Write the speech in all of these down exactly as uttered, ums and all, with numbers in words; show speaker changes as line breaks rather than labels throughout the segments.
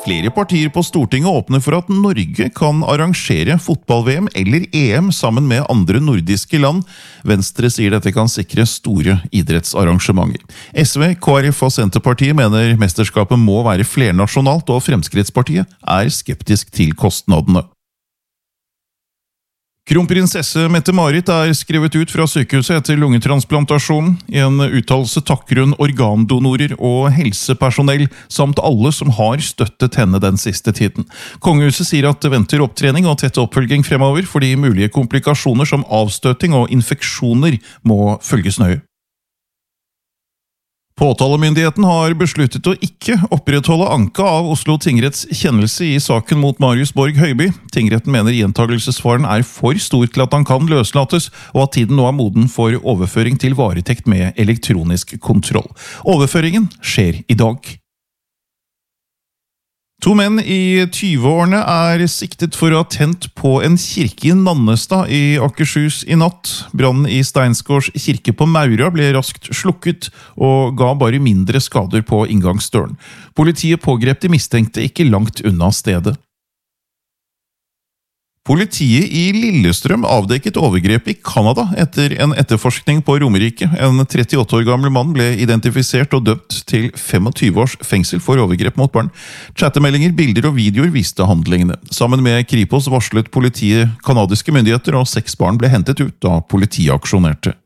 Flere partier på Stortinget åpner for at Norge kan arrangere fotball-V M eller E M sammen med andre nordiske land. Venstre sier dette kan sikre store idrettsarrangementer. S V, K R F og Senterpartiet mener mesterskapet må være flernasjonalt, og Fremskrittspartiet er skeptisk til kostnadene. Kronprinsesse Mette-Marit er skrevet ut fra sykehuset etter lungetransplantasjon. I en uttalelse takker hun organdonorer og helsepersonell, samt alle som har støttet henne den siste tiden. Kongehuset sier at det venter opptrening og tett oppfølging fremover, fordi mulige komplikasjoner som avstøting og infeksjoner må følges nøye. Påtalemyndigheten har besluttet å ikke opprettholde anke av Oslo Tingretts kjennelse i saken mot Marius Borg Høiby. Tingretten mener gjentagelsesfaren er for stor til at han kan løslates, og at tiden nå er moden for overføring til varetekt med elektronisk kontroll. Overføringen skjer i dag. To menn i tyve-årene er siktet for å ha tent på en kirke i Nannestad i Akershus i natt. Brannen i Steinsgårds kirke på Maura ble raskt slukket og ga bare mindre skader på inngangsdøren. Politiet pågrep de mistenkte ikke langt unna stedet. Politiet i Lillestrøm avdekket overgrep i Kanada etter en etterforskning på Romerike. En trettiåtte år gammel mann ble identifisert og dømt til tjuefem års fengsel for overgrep mot barn. Chattemeldinger, bilder og videoer viste handlingene. Sammen med Kripos varslet politiet kanadiske myndigheter, og seks barn ble hentet ut da politiet aksjonerte.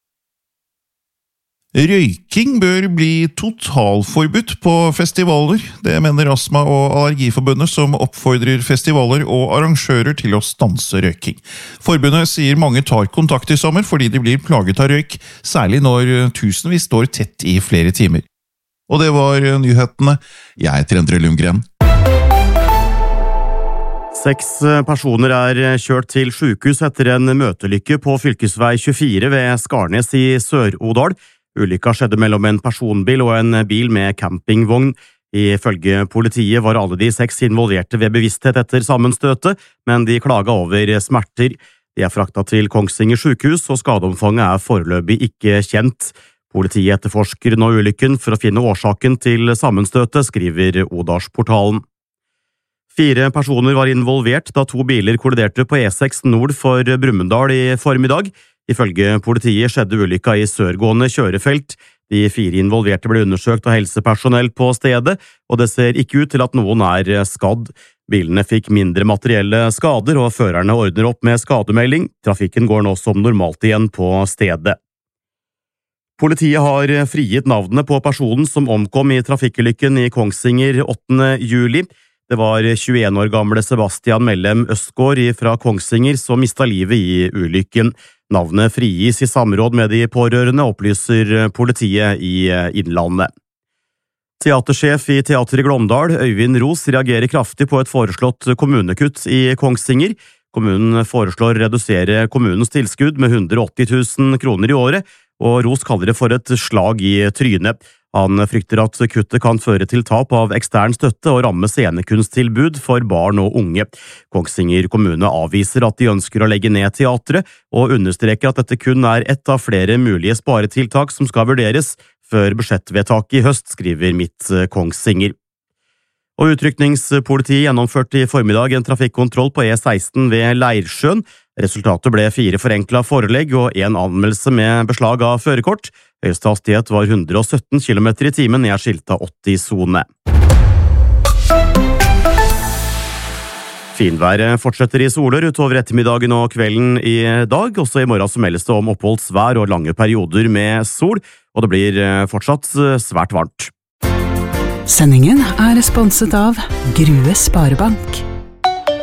Røyking bør bli totalforbudt på festivaler. Det mener Astma- og Allergiforbundet, som oppfordrer festivaler og arrangører til å stanse røyking. Forbundet sier mange tar kontakt i sommer fordi de blir plaget av røyk, særlig når tusenvis står tett i flere timer. Og det var nyhetene. Jeg heter Endre Lundgren.
Seks personer er kjørt til sykehus etter en møtelykke på fylkesvei tjuefire ved Skarnes i Sør-Odal. Ulykka skjedde mellom en personbil og en bil med campingvogn. Ifølge politiet var alle de seks involverte ved bevissthet etter sammenstøtet, men de klaga over smerter. De er frakta til Kongsvinger sykehus, og skadeomfanget er foreløpig ikke kjent. Politiet etterforsker nå ulykken for å finne årsaken til sammenstøtet, skriver Odalsportalen. Fire personer var involvert da to biler kolliderte på E seks nord for Brumunddal i formiddag. Ifølge politiet skjedde ulykka i sørgående kjørefelt. De fire involverte ble undersøkt av helsepersonell på stedet, og det ser ikke ut til at noen er skadd. Bilene fikk mindre materielle skader, og førerne ordner opp med skademelding. Trafikken går nå som normalt igjen på stedet. Politiet har frigitt navnene på personen som omkom i trafikkulykken i Kongsvinger åttende juli. Det var tjueen år gamle Sebastian Mellem Østgård fra Kongsvinger som mistet livet i ulykken. Navnet frigis i samråd med de pårørende, opplyser politiet i Innlandet. Teatersjef i Teater i Glåmdal, Øyvind Ros, reagerer kraftig på et foreslått kommunekutt i Kongsvinger. Kommunen foreslår å redusere kommunens tilskudd med hundre og åtti tusen kroner i året, og Ros kaller det for et slag i trynet. Han frykter at kuttet kan føre til tap av ekstern støtte og ramme scenekunsttilbud for barn og unge. Kongsvinger kommune avviser at de ønsker å legge ned teatret, og understreker at dette kun er ett av flere mulige sparetiltak som skal vurderes før budsjettvedtaket i høst, skriver Midt Kongsvinger. Og utrykningspolitiet gjennomførte i formiddag en trafikkontroll på E seksten ved Leirsjøen. Resultatet ble fire forenklet forelegg og en anmeldelse med beslag av førerkort. Høyeste hastighet var hundre og sytten kilometer i timen i skilta åtti-sone. Finværet fortsetter i soler utover ettermiddagen og kvelden i dag. Også i morgen så meldes det om oppholdsvær og lange perioder med sol, og det blir fortsatt svært varmt.
Sendingen er sponset av Grue Sparebank.